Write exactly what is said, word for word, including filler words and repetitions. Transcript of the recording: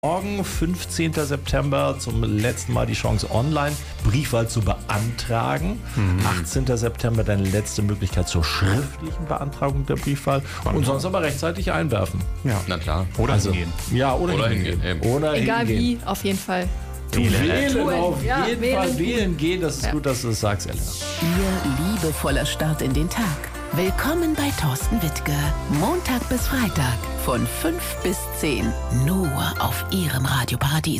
Morgen, fünfzehnten September, zum letzten Mal die Chance, online Briefwahl zu beantragen. Mhm. achtzehnten September deine letzte Möglichkeit zur schriftlichen Beantragung der Briefwahl. Spannend. Und sonst aber rechtzeitig einwerfen. Ja, na klar. Oder also, hingehen. Ja, oder, oder hingehen. hingehen. Oder Egal hingehen. wie, auf jeden Fall. Wählen, wählen auf ja, jeden wählen. Fall wählen gehen. Das ist ja. gut, dass du das sagst, Elena. Ihr liebevoller Start in den Tag. Willkommen bei Thorsten Wittke. Montag bis Freitag von fünf bis zehn. Nur auf Ihrem Radio Paradies.